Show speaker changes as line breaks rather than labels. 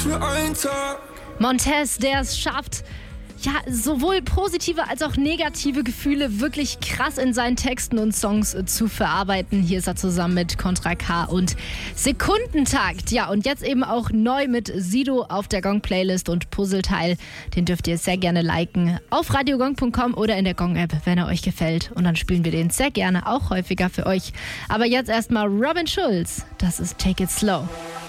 für einen Tag.
Montez, der es schafft, ja, sowohl positive als auch negative Gefühle wirklich krass in seinen Texten und Songs zu verarbeiten. Hier ist er zusammen mit Contra K und Sekundentakt. Ja, und jetzt eben auch neu mit Sido auf der Gong-Playlist und Puzzleteil. Den dürft ihr sehr gerne liken auf radiogong.com oder in der Gong-App, wenn er euch gefällt. Und dann spielen wir den sehr gerne auch häufiger für euch. Aber jetzt erstmal Robin Schulz. Das ist Take It Slow.